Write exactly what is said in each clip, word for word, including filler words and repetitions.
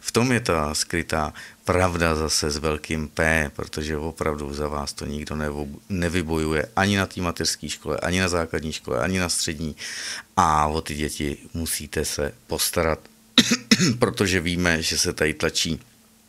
v tom je ta skrytá pravda zase s velkým P, protože opravdu za vás to nikdo nevybojuje ani na té mateřské škole, ani na základní škole, ani na střední a o ty děti musíte se postarat, protože víme, že se tady tlačí,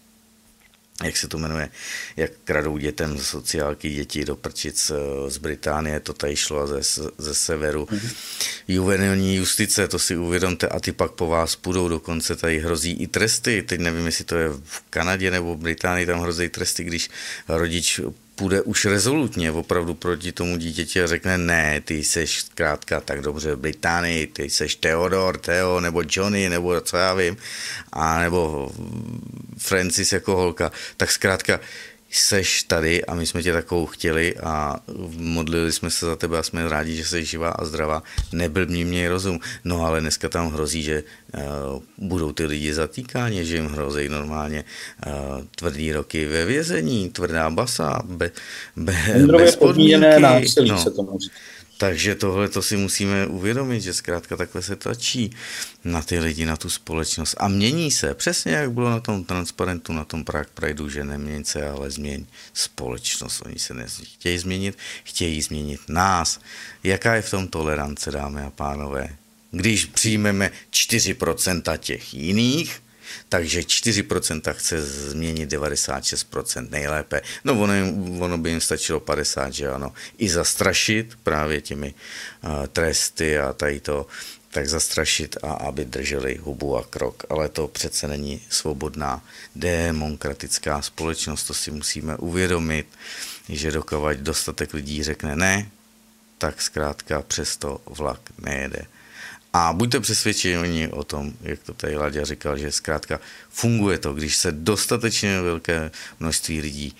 jak se to jmenuje, jak kradou dětem ze sociálky děti do prčic z Británie, to tady šlo a ze, ze severu. Mm-hmm. Juvenilní justice, to si uvědomte, a ty pak po vás půjdou, dokonce tady hrozí i tresty, teď nevím, jestli to je v Kanadě nebo v Británii, tam hrozí tresty, když rodič půjde už rezolutně opravdu proti tomu dítěti a řekne ne, ty seš zkrátka tak dobře v Británii, ty seš Theodor, Theo, nebo Johnny, nebo co já vím, a nebo Francis jako holka, tak zkrátka seš tady a my jsme tě takovou chtěli a modlili jsme se za tebe a jsme rádi, že jsi živá a zdravá, neblbni měj rozum. No ale dneska tam hrozí, že uh, budou ty lidi zatýkáni, že jim hrozí normálně uh, tvrdý roky ve vězení, tvrdá basa, be, be, bez podmínky. Násilí, no. Se tomu říká. Takže tohle to si musíme uvědomit, že zkrátka takhle se tlačí na ty lidi, na tu společnost. A mění se, přesně jak bylo na tom transparentu, na tom Prague Prideu, že neměň se, ale změň společnost. Oni se nechtějí změnit, chtějí změnit nás. Jaká je v tom tolerance, dámy a pánové? Když přijmeme čtyři procenta těch jiných, takže čtyři procenta chce změnit devadesát šest procent nejlépe. No ono, ono by jim stačilo padesát, že ano. I zastrašit právě těmi uh, tresty a tady to, tak zastrašit a aby drželi hubu a krok. Ale to přece není svobodná demokratická společnost, to si musíme uvědomit, že dokud dostatek lidí řekne ne, tak zkrátka přesto vlak nejede. A buďte přesvědčeni o tom, jak to tady Láďa říkal, že zkrátka funguje to, když se dostatečně velké množství lidí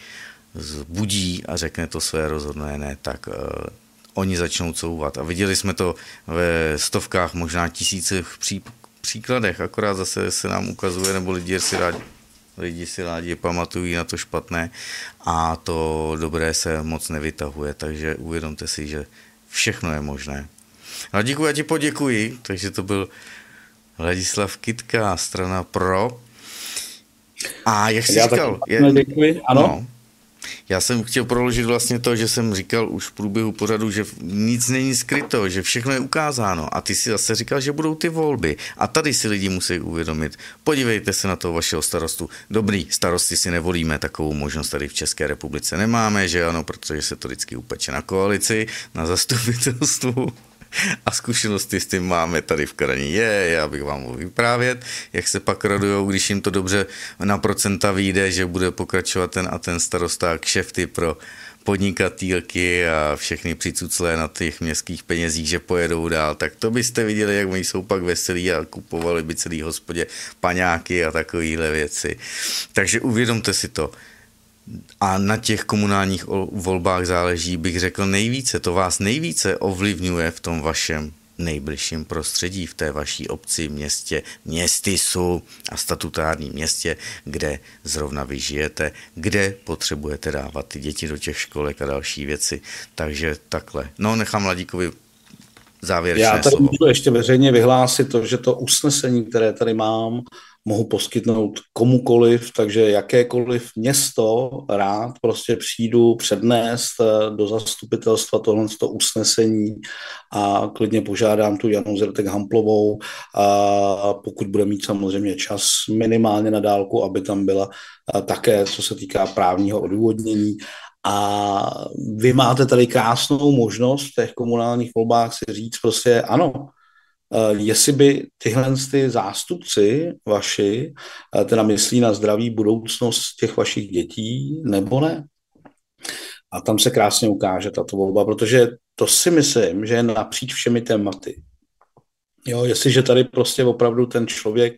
zbudí a řekne to své rozhodné ne, tak uh, oni začnou couvat. A viděli jsme to ve stovkách, možná tisících pří, příkladech, akorát zase se nám ukazuje, nebo lidi si rádi, lidi si rádi pamatují na to špatné a to dobré se moc nevytahuje, takže uvědomte si, že všechno je možné. Ladíku, já ti poděkuji, takže to byl Ladislav Kytka, strana Pro. A jak jsi já říkal... Já děkuji, ano. No, já jsem chtěl proložit vlastně to, že jsem říkal už v průběhu pořadu, že nic není skryto, že všechno je ukázáno. A ty si zase říkal, že budou ty volby. A tady si lidi musí uvědomit. Podívejte se na toho vašeho starostu. Dobrý, starosty si nevolíme, takovou možnost tady v České republice nemáme, že ano, protože se to vždycky upeče na koalici, na zastupitelstvu. A zkušenosti s tím máme tady v Krani. Je, já bych vám mohl vyprávět, jak se pak radujou, když jim to dobře na procenta vyjde, že bude pokračovat ten a ten starosta kšefty pro podnikatýlky a všechny přicuclé na těch městských penězích, že pojedou dál, tak to byste viděli, jak oni jsou pak veselí a kupovali by celý hospodě paňáky a takovéhle věci. Takže uvědomte si to. A na těch komunálních volbách záleží, bych řekl, nejvíce. To vás nejvíce ovlivňuje v tom vašem nejbližším prostředí, v té vaší obci, městě, městysu a statutárním městě, kde zrovna vy žijete, kde potřebujete dávat ty děti do těch školek a další věci. Takže takhle. No, nechám Ladíkovi závěrečné slovo. Já tady slovo. Můžu ještě veřejně vyhlásit to, že to usnesení, které tady mám, mohu poskytnout komukoliv, takže jakékoliv město rád prostě přijdu přednést do zastupitelstva tohle usnesení a klidně požádám tu Janu Zrtek-Hamplovou a pokud bude mít samozřejmě čas minimálně na dálku, aby tam byla také, co se týká právního odůvodnění. A vy máte tady krásnou možnost v těch komunálních volbách si říct prostě ano, jestli by tyhle ty zástupci vaši teda myslí na zdraví budoucnost těch vašich dětí, nebo ne. A tam se krásně ukáže tato volba, protože to si myslím, že je napříč všemi tématy. Jo, jestliže tady prostě opravdu ten člověk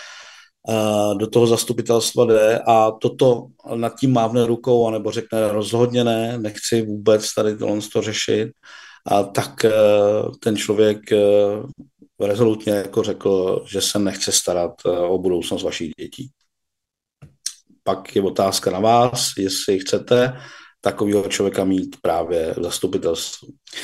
uh, do toho zastupitelstva jde a toto nad tím mávne rukou, anebo řekne rozhodně ne, nechci vůbec tady tohle to řešit, a tak uh, ten člověk uh, rezolutně jako řekl, že se nechce starat o budoucnost vašich dětí. Pak je otázka na vás, jestli chcete takového člověka mít právě v zastupitelstvu.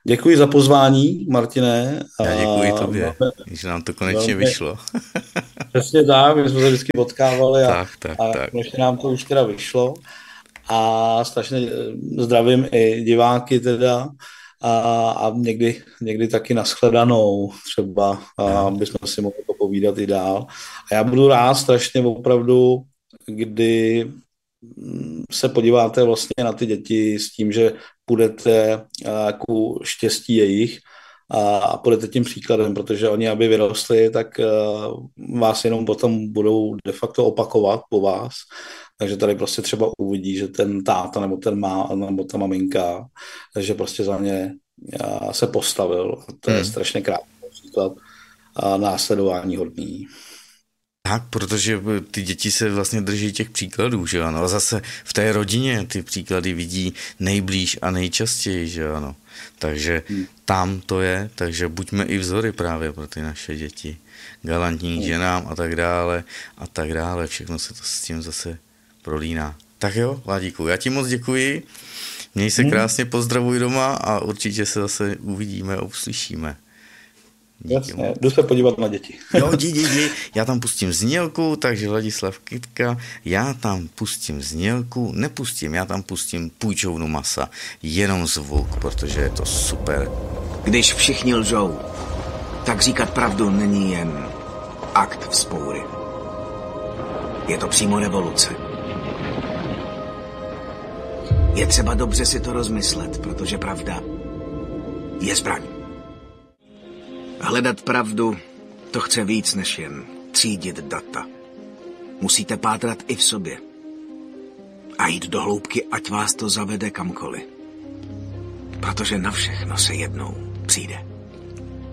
Děkuji za pozvání, Martine. Já děkuji tobě, že nám to konečně velmi, vyšlo. Přesně tak, my jsme se vždycky potkávali a, tak, tak, a tak. konečně nám to už teda vyšlo. A strašně zdravím i diváky teda a, a někdy, někdy taky nashledanou třeba, aby jsme si mohli popovídat i dál. A já budu rád strašně opravdu, kdy se podíváte vlastně na ty děti s tím, že půjdete ku štěstí jejich a půjdete tím příkladem, protože oni, aby vyrostli, tak vás jenom potom budou de facto opakovat po vás. Takže tady prostě třeba uvidí, že ten táta nebo ten má, nebo ta maminka, že prostě za ně se postavil. A to je hmm. strašně krásný příklad a následování hodný. Tak, protože ty děti se vlastně drží těch příkladů, že ano. A zase v té rodině ty příklady vidí nejblíž a nejčastěji, že ano. Takže hmm. tam to je, takže buďme i vzory právě pro ty naše děti. Galantní hmm. ženám a tak dále a tak dále. Všechno se to s tím zase prolíná. Tak jo, Vladíku, já ti moc děkuji. Měj se krásně, pozdravuj doma a určitě se zase uvidíme a uslyšíme. Jasně, jdu se podívat na děti. Jo, jdi, jdi, jdi. Já tam pustím znělku, takže Ladislav Kytka, já tam pustím znělku, nepustím, já tam pustím půjčovnu masa, jenom zvuk, protože je to super. Když všichni lžou, tak říkat pravdu není jen akt vzpoury. Je to přímo revoluce. Je třeba dobře si to rozmyslet, protože pravda je zbraň. Hledat pravdu, to chce víc než jen třídit data. Musíte pátrat i v sobě. A jít do hloubky, ať vás to zavede kamkoliv. Protože na všechno se jednou přijde.